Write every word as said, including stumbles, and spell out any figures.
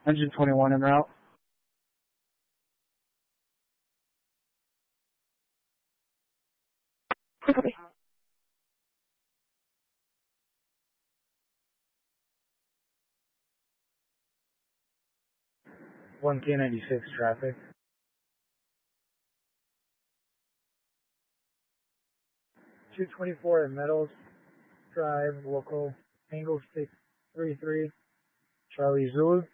Engine twenty-one en route. Copy. one K ninety-six traffic. two twenty-four at Meadows Drive, local, angle six three three, Charlie Zulu.